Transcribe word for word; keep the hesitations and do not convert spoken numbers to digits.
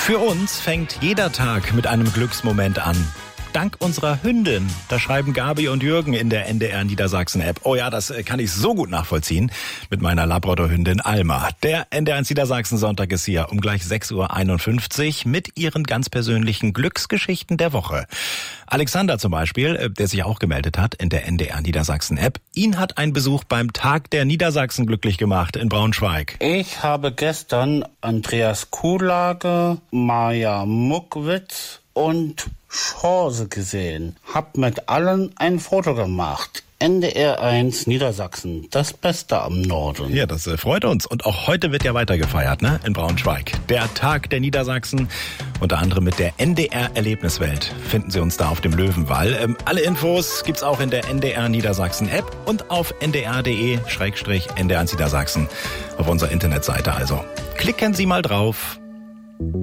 Für uns fängt jeder Tag mit einem Glücksmoment an. Dank unserer Hündin. Da schreiben Gabi und Jürgen in der N D R Niedersachsen-App. Oh ja, das kann ich so gut nachvollziehen mit meiner Labrador-Hündin Alma. Der N D R eins Niedersachsen-Sonntag ist hier um gleich sechs Uhr einundfünfzig mit ihren ganz persönlichen Glücksgeschichten der Woche. Alexander zum Beispiel, der sich auch gemeldet hat in der N D R Niedersachsen-App. Ihn hat ein Besuch beim Tag der Niedersachsen glücklich gemacht in Braunschweig. Ich habe gestern Andreas Kuhlage, Maja Muckwitz und Chance gesehen. Hab mit allen ein Foto gemacht. N D R eins Niedersachsen, das Beste am Norden. Ja, das äh, freut uns. Und auch heute wird ja weiter gefeiert, ne? In Braunschweig. Der Tag der Niedersachsen, unter anderem mit der N D R Erlebniswelt. Finden Sie uns da auf dem Löwenwall. Ähm, alle Infos gibt's auch in der N D R Niedersachsen App und auf n d r punkt d e N D R eins Niedersachsen. Auf unserer Internetseite also. Klicken Sie mal drauf.